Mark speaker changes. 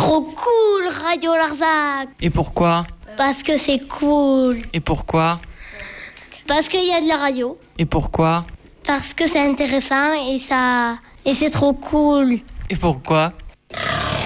Speaker 1: trop cool, Radio Larzac.
Speaker 2: Et pourquoi?
Speaker 1: Parce que c'est cool.
Speaker 2: Et pourquoi?
Speaker 1: Parce qu'il y a de la radio.
Speaker 2: Et pourquoi?
Speaker 1: Parce que c'est intéressant et c'est trop cool.
Speaker 2: Et pourquoi?